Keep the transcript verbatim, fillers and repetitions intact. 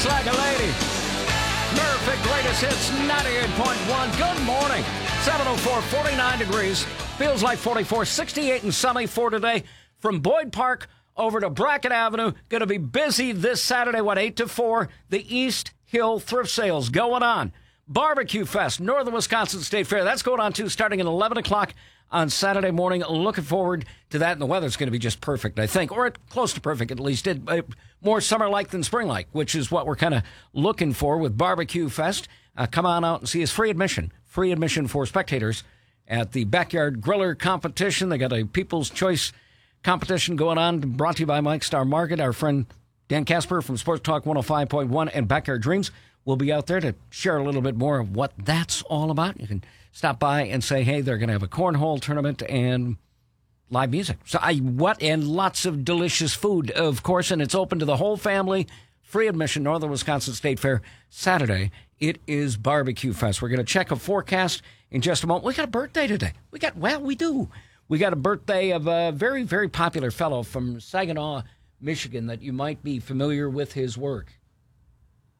Dance Like a Lady. Perfect greatest hits, ninety-eight point one. Good morning. seven oh four, forty-nine degrees. Feels like forty-four, sixty-eight and sunny for today. From Boyd Park over to Brackett Avenue. Going to be busy this Saturday, what, eight to four? The East Hill Thrift Sales going on. Barbecue Fest, Northern Wisconsin State Fair. That's going on, too, starting at eleven o'clock on Saturday morning. Looking forward to that. And the weather's going to be just perfect, I think, or close to perfect at least. It, uh, more summer-like than spring-like, which is what we're kind of looking for with Barbecue Fest. Uh, come on out and see us. Free admission. Free admission for spectators at the Backyard Griller Competition. They got a People's Choice competition going on, brought to you by Mike Star Market. Our friend Dan Casper from Sports Talk one oh five point one and Backyard Dreams will be out there to share a little bit more of what that's all about. You can stop by and say, hey, they're going to have a cornhole tournament and live music. So I what and lots of delicious food, of course, and it's open to the whole family. Free admission, Northern Wisconsin State Fair, Saturday. It is Barbecue Fest. We're going to check a forecast in just a moment. We got a birthday today. We got, well, we do. We got a birthday of a very, very popular fellow from Saginaw, Michigan, that you might be familiar with his work.